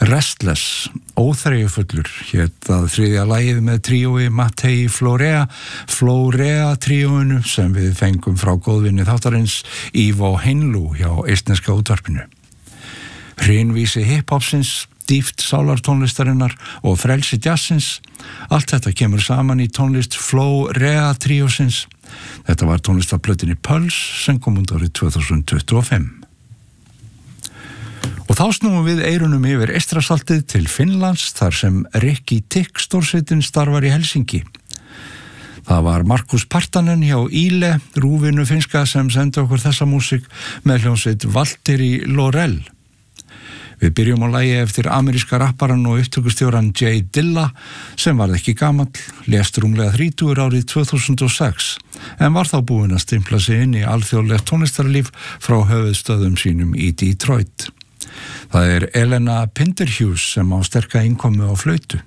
Restless, óþreyjufullur, hét að þriðja lagið með tríói Mattei Florea tríóinu sem við fengum frá góðvinni þáttarins Ivo Heinlu hjá eistneska útvarpinu. Hreinvísi hiphopsins, dýpt sálartónlistarinnar og frelsi jazzins, allt þetta kemur saman í tónlist Florea tríósins. Þetta var tónlist af plötunni Pulse sem kom út árið 2025. Og þá snúum við eyrunum yfir Eystrasaltið til Finnlands þar sem Rikki Tikk stórsveitin starfar í Helsinki. Það var Markus Partanen hjá Yle, rúvinu finnska sem sendi okkur þessa músík með hljómsveit Valtteri Lorell. Við byrjum á lagi eftir ameríska rapparan og upptökustjóran Jay Dilla sem varð ekki gamall, lést rúmlega 30 árið 2006 en var þá búinn að stimpla sig inn í alþjóðlegt tónlistarlíf frá höfuðstöðum sínum í Detroit. Það Elena Pinderhughes sem á sterka innkomu á flautu.